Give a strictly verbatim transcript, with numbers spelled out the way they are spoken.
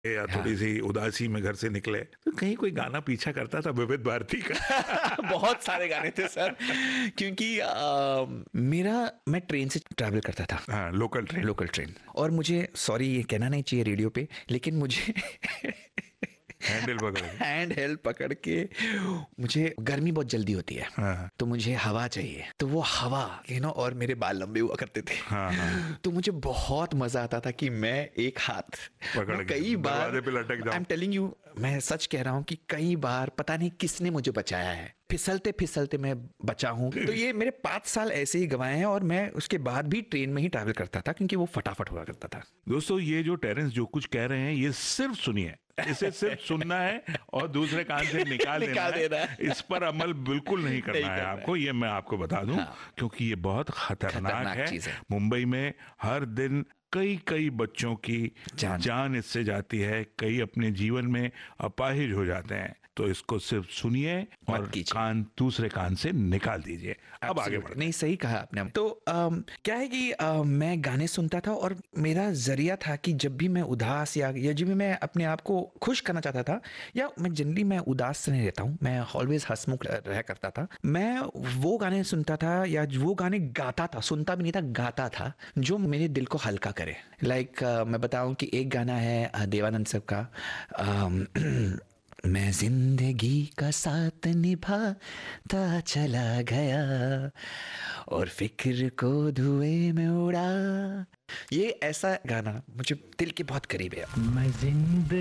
या हाँ। थोड़ी सी उदासी में घर से निकले तो कहीं कोई गाना पीछा करता था विविध भारती का। बहुत सारे गाने थे सर, क्योंकि आ, मेरा मैं ट्रेन से ट्रैवल करता था। हाँ, लोकल ट्रेन। Local train. और मुझे, सॉरी ये कहना नहीं चाहिए रेडियो पे, लेकिन मुझे हैंडल पकड़ के। हैंड हेल्ड पकड़ के, मुझे गर्मी बहुत जल्दी होती है, हाँ तो मुझे हवा चाहिए। तो वो हवा यू नो और मेरे बाल लंबे हुआ करते थे। हाँ हाँ, तो मुझे बहुत मजा आता था कि मैं एक हाथ पकड़ मैं के कई बार, दरवाजे पे लटक आई जाऊं। एम टेलिंग यू, मैं सच कह रहा हूँ कि कई बार पता नहीं किसने मुझे बचाया है, फिसलते फिसलते मैं बचा हूँ। तो ये मेरे पाँच साल ऐसे ही गंवाए हैं, और मैं उसके बाद भी ट्रेन में ही ट्रैवल करता था क्योंकि वो फटाफट हुआ करता था। दोस्तों, ये जो टेरेंस जो कुछ कह रहे हैं ये सिर्फ सुनिए, इसे सिर्फ सुनना है और दूसरे कान से निकाल देना निकाल है। देना है। इस पर अमल बिल्कुल नहीं करना नहीं है करना आपको, ये मैं आपको बता दूं, हाँ। क्योंकि ये बहुत खतरनाक खतरनाक है। चीज है। मुंबई में हर दिन कई कई बच्चों की जान। जान इससे जाती है, कई अपने जीवन में अपाहिज हो जाते हैं। तो इसको सिर्फ सुनिए और मत कीजिए। कान दूसरे कान से निकाल दीजिए। अब आगे Absolutely. बढ़ते नहीं, हैं। सही कहा आपने। तो अम, क्या है कि अ, मैं गाने सुनता था, और मेरा जरिया था कि जब भी मैं उदास या या जब भी मैं अपने आप को खुश करना चाहता था, या मैं जनरली मैं उदास नहीं रहता हूँ, मैं ऑलवेज हंसमुख रह करता था, मैं वो गाने सुनता था या वो गाने गाता था, सुनता भी नहीं था, गाता था, जो मेरे दिल को हल्का करे। लाइक like, मैं बताऊं कि एक गाना है अ, देवानंद साहब का, अम, मैं जिंदगी का साथ निभाता चला गया और फिक्र को धुएं में उड़ा। ये ऐसा गाना मुझे दिल के बहुत करीब है। मैं जिंदगी